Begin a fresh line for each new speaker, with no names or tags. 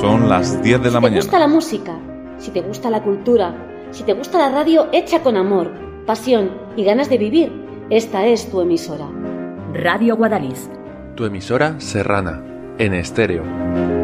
Son las 10 de la mañana.
Si te gusta la música, si te gusta la cultura, si te gusta la radio hecha con amor, pasión y ganas de vivir, esta es tu emisora.
Radio Guadalís.
Tu emisora serrana, en estéreo.